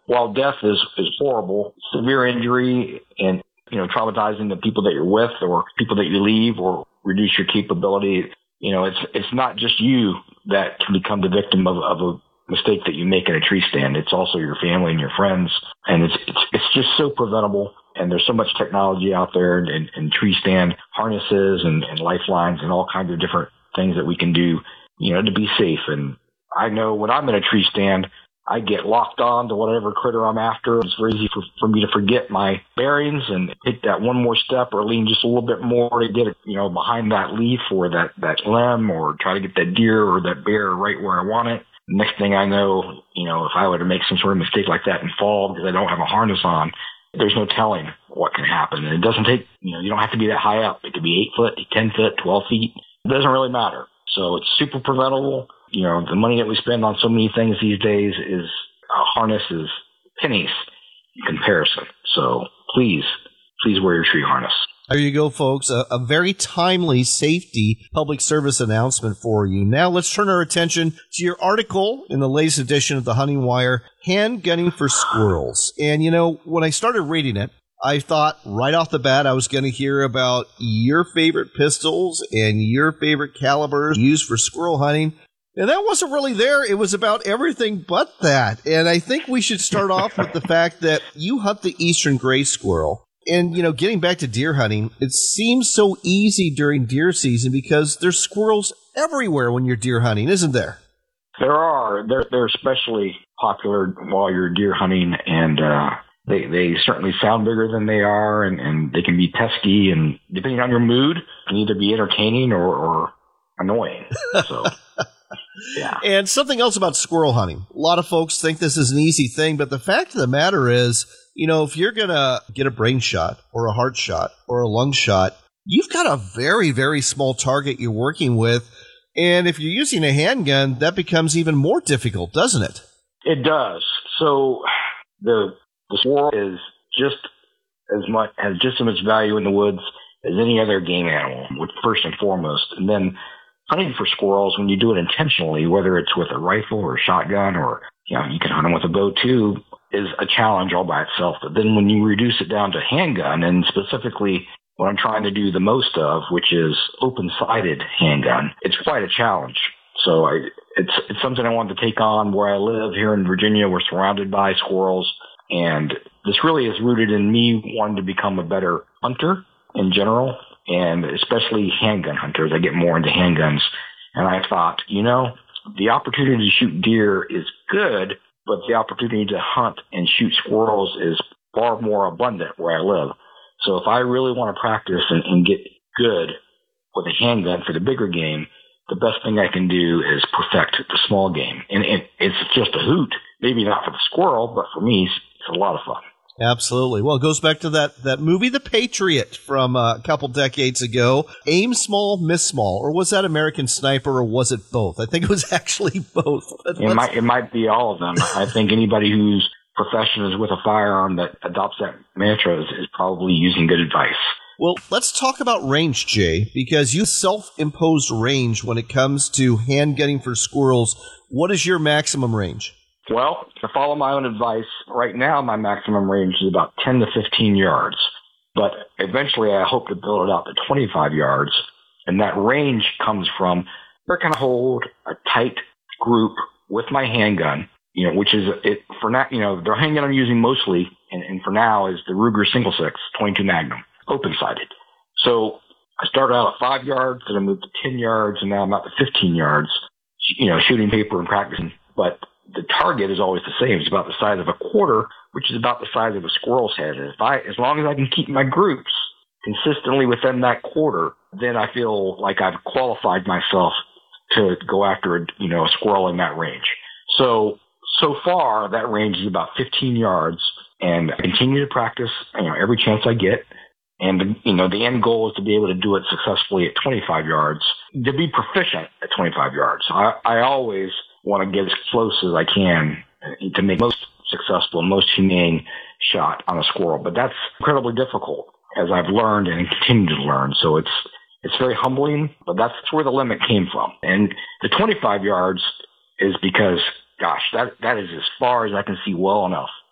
while death is horrible, severe injury and, traumatizing the people that you're with or people that you leave or reduce your capability, it's not just you that can become the victim of a mistake that you make in a tree stand. It's also your family and your friends. And it's just so preventable. And there's so much technology out there and tree stand harnesses and lifelines and all kinds of different things that we can do, to be safe. And I know when I'm in a tree stand, I get locked on to whatever critter I'm after. It's very easy for me to forget my bearings and take that one more step or lean just a little bit more to get it, behind that leaf or that limb or try to get that deer or that bear right where I want it. Next thing I know, if I were to make some sort of mistake like that and fall because I don't have a harness on, there's no telling what can happen. And it doesn't take, you don't have to be that high up. It could be 8 foot, 10 foot, 12 feet. It doesn't really matter. So it's super preventable. The money that we spend on so many things these days is a harness is pennies in comparison. So please wear your tree harness. There you go, folks. A very timely safety public service announcement for you. Now let's turn our attention to your article in the latest edition of the Hunting Wire, Handgunning for Squirrels. And, when I started reading it, I thought right off the bat I was going to hear about your favorite pistols and your favorite calibers used for squirrel hunting. And that wasn't really there. It was about everything but that. And I think we should start off with the fact that you hunt the eastern gray squirrel. And, getting back to deer hunting, it seems so easy during deer season because there's squirrels everywhere when you're deer hunting, isn't there? There are. They're especially popular while you're deer hunting, and they certainly sound bigger than they are, and they can be pesky, and depending on your mood, can either be entertaining or annoying. So, yeah. And something else about squirrel hunting. A lot of folks think this is an easy thing, but the fact of the matter is, if you're going to get a brain shot or a heart shot or a lung shot, you've got a very, very small target you're working with. And if you're using a handgun, that becomes even more difficult, doesn't it? It does. So the squirrel is has just as much value in the woods as any other game animal, first and foremost. And then hunting for squirrels, when you do it intentionally, whether it's with a rifle or a shotgun or, you can hunt them with a bow too, is a challenge all by itself. But then when you reduce it down to handgun, and specifically what I'm trying to do the most of, which is open-sighted handgun, it's quite a challenge. So it's something I wanted to take on where I live here in Virginia. We're surrounded by squirrels, and this really is rooted in me wanting to become a better hunter in general, and especially handgun hunters. I get more into handguns, and I thought, the opportunity to shoot deer is good, but the opportunity to hunt and shoot squirrels is far more abundant where I live. So if I really want to practice and get good with a handgun for the bigger game, the best thing I can do is perfect the small game. And it's just a hoot. Maybe not for the squirrel, but for me, it's a lot of fun. Absolutely. Well, it goes back to that movie, The Patriot, from a couple decades ago. Aim small, miss small. Or was that American Sniper, or was it both? I think it was actually both. It might be all of them. I think anybody whose profession is with a firearm that adopts that mantra is probably using good advice. Well, let's talk about range, Jay, because you self-imposed range when it comes to handgunning for squirrels. What is your maximum range? Well, to follow my own advice, right now my maximum range is about 10 to 15 yards. But eventually I hope to build it out to 25 yards. And that range comes from where can I hold a tight group with my handgun, which is it for now, the handgun I'm using mostly, and for now, is the Ruger Single Six 22 Magnum, open-sighted. So I started out at 5 yards, then I moved to 10 yards, and now I'm out to 15 yards, shooting paper and practicing. But the target is always the same. It's about the size of a quarter, which is about the size of a squirrel's head. And as long as I can keep my groups consistently within that quarter, then I feel like I've qualified myself to go after a squirrel in that range. So far that range is about 15 yards, and I continue to practice, every chance I get. And, the end goal is to be able to do it successfully at 25 yards, to be proficient at 25 yards. I always want to get as close as I can to make most successful, most humane shot on a squirrel. But that's incredibly difficult, as I've learned and continue to learn. So it's very humbling, but that's where the limit came from. And the 25 yards is because, gosh, that is as far as I can see well enough